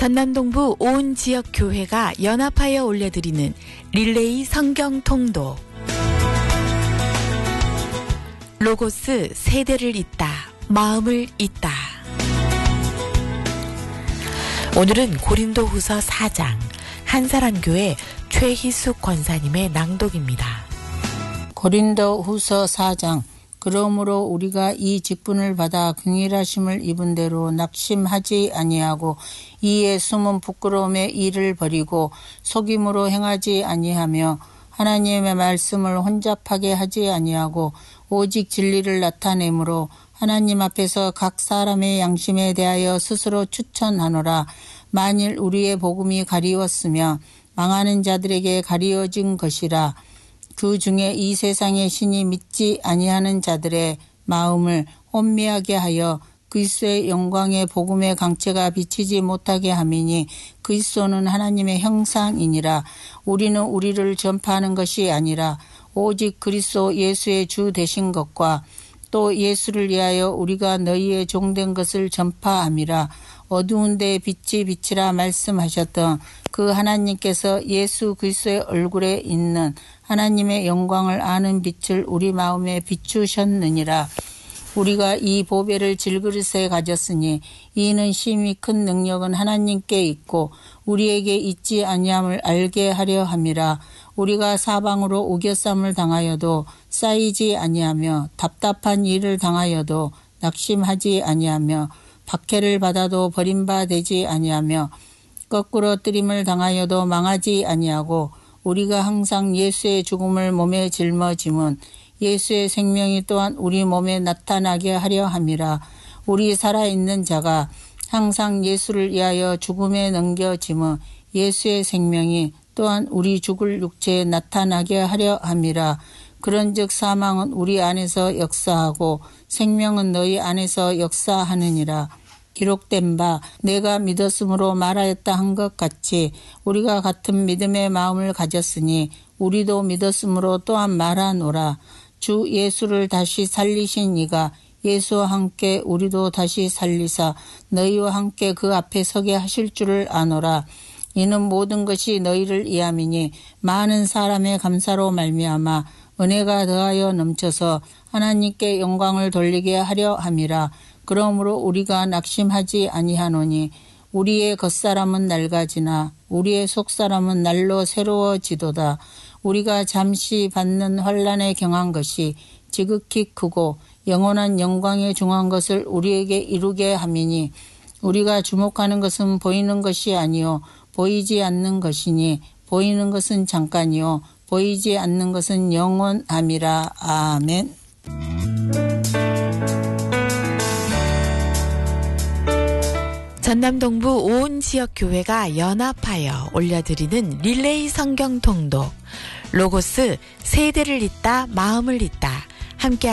전남동부 온 지역 교회가 연합하여 올려드리는 릴레이 성경 통독. 로고스 세대를 잇다, 마음을 잇다. 오늘은 고린도후서 4장 한사람교회 최희숙 권사님의 낭독입니다. 고린도후서 4장. 그러므로 우리가 이 직분을 받아 긍휼하심을 입은 대로 낙심하지 아니하고 이에 숨은 부끄러움의 일을 버리고 속임으로 행하지 아니하며 하나님의 말씀을 혼잡하게 하지 아니하고 오직 진리를 나타내므로 하나님 앞에서 각 사람의 양심에 대하여 스스로 추천하노라. 만일 우리의 복음이 가리웠으며 망하는 자들에게 가리워진 것이라. 그 중에 이 세상의 신이 믿지 아니하는 자들의 마음을 혼미하게 하여 그리스도의 영광의 복음의 강체가 비치지 못하게 함이니 그리스도는 하나님의 형상이니라. 우리는 우리를 전파하는 것이 아니라 오직 그리스도 예수의 주 되신 것과 또 예수를 위하여 우리가 너희의 종된 것을 전파함이라. 어두운 데에 빛이 비치라 말씀하셨던 그 하나님께서 예수 그리스도의 얼굴에 있는 하나님의 영광을 아는 빛을 우리 마음에 비추셨느니라. 우리가 이 보배를 질그릇에 가졌으니 이는 심히 큰 능력은 하나님께 있고 우리에게 있지 아니함을 알게 하려 함이라. 우리가 사방으로 우겨쌈을 당하여도 쌓이지 아니하며 답답한 일을 당하여도 낙심하지 아니하며 박해를 받아도 버림받지 아니하며 거꾸로 뜨림을 당하여도 망하지 아니하고 우리가 항상 예수의 죽음을 몸에 짊어짐은 예수의 생명이 또한 우리 몸에 나타나게 하려 함이라. 우리 살아있는 자가 항상 예수를 위하여 죽음에 넘겨짐은 예수의 생명이 또한 우리 죽을 육체에 나타나게 하려 함이라. 그런즉 사망은 우리 안에서 역사하고 생명은 너희 안에서 역사하느니라. 기록된 바 내가 믿었으므로 말하였다 한 것 같이 우리가 같은 믿음의 마음을 가졌으니 우리도 믿었으므로 또한 말하노라. 주 예수를 다시 살리신 이가 예수와 함께 우리도 다시 살리사 너희와 함께 그 앞에 서게 하실 줄을 아노라. 이는 모든 것이 너희를 위함이니 많은 사람의 감사로 말미암아 은혜가 더하여 넘쳐서 하나님께 영광을 돌리게 하려 함이라. 그러므로 우리가 낙심하지 아니하노니 우리의 겉사람은 낡아지나 우리의 속사람은 날로 새로워지도다. 우리가 잠시 받는 환난에 경한 것이 지극히 크고 영원한 영광에 중한 것을 우리에게 이루게 함이니 우리가 주목하는 것은 보이는 것이 아니요 보이지 않는 것이니 보이는 것은 잠깐이요 보이지 않는 것은 영원함이라. 아멘. 전남동부 온 지역 교회가 연합하여 올려드리는 릴레이 성경 통독. 로고스 세대를 잇다, 마음을 잇다. 함께